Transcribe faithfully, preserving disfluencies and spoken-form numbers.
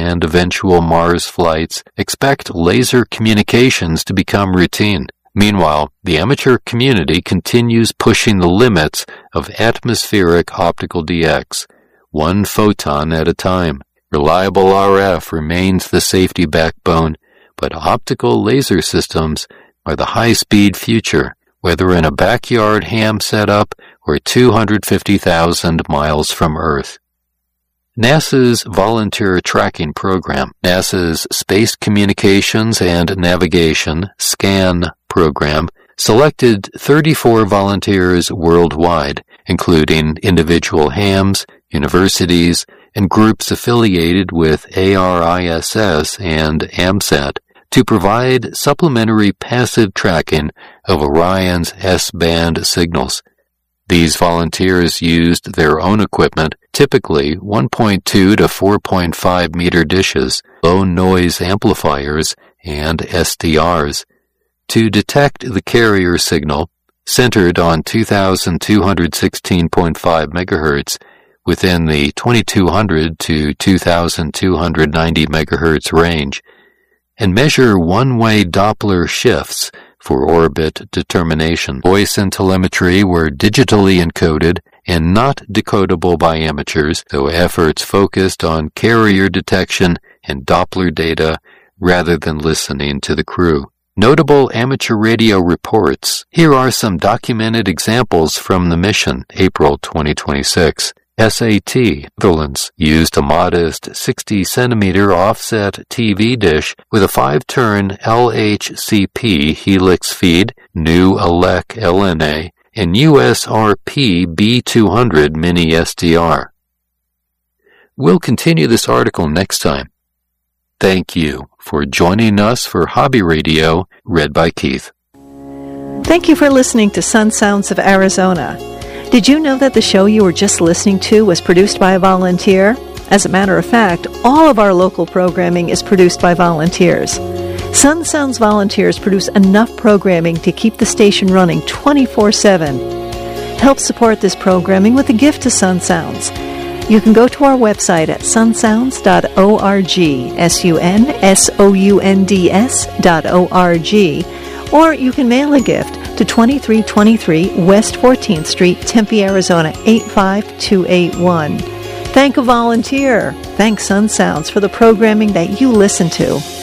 and eventual Mars flights expect laser communications to become routine. Meanwhile, the amateur community continues pushing the limits of atmospheric optical D X, one photon at a time. Reliable R F remains the safety backbone, but optical laser systems are the high-speed future, whether in a backyard ham setup or two hundred fifty thousand miles from Earth. NASA's Volunteer Tracking Program, NASA's Space Communications and Navigation, SCAN program, selected thirty-four volunteers worldwide, including individual hams, universities, and groups affiliated with A R I S S and AMSAT, to provide supplementary passive tracking of Orion's S-band signals. These volunteers used their own equipment, typically one point two to four point five meter dishes, low noise amplifiers, and S D Rs, to detect the carrier signal, centered on two thousand two hundred sixteen point five megahertz, within the twenty-two hundred to two thousand two hundred ninety megahertz range, and measure one-way Doppler shifts for orbit determination. Voice and telemetry were digitally encoded and not decodable by amateurs, though efforts focused on carrier detection and Doppler data rather than listening to the crew. Notable amateur radio reports. Here are some documented examples from the mission, April twenty twenty-six. S A T, Netherlands, used a modest sixty centimeter offset T V dish with a five-turn L H C P helix feed, new A L E C L N A, and U S R P B two hundred mini S D R. We'll continue this article next time. Thank you for joining us for Hobby Radio, read by Keith. Thank you for listening to Sun Sounds of Arizona. Did you know that the show you were just listening to was produced by a volunteer? As a matter of fact, all of our local programming is produced by volunteers. Sun Sounds volunteers produce enough programming to keep the station running twenty-four seven. Help support this programming with a gift to Sun Sounds. You can go to our website at sun sounds dot org, S U N S O U N D S dot O R G, or you can mail a gift to twenty-three twenty-three West fourteenth Street, Tempe, Arizona, eight five two eight one. Thank a volunteer. Thank Sun Sounds for the programming that you listen to.